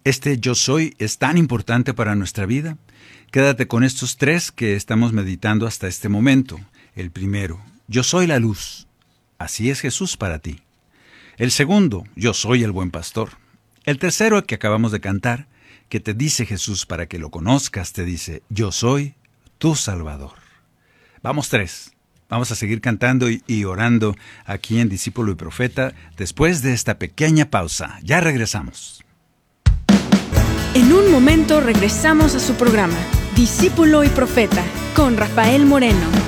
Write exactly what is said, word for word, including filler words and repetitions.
Este yo soy es tan importante para nuestra vida. Quédate con estos tres que estamos meditando hasta este momento. El primero, yo soy la luz. Así es Jesús para ti. El segundo, yo soy el buen pastor. El tercero, el que acabamos de cantar, que te dice Jesús para que lo conozcas, te dice, yo soy tu Salvador. Vamos tres. Vamos a seguir cantando y, y orando aquí en Discípulo y Profeta después de esta pequeña pausa. Ya regresamos. En un momento regresamos a su programa, Discípulo y Profeta, con Rafael Moreno.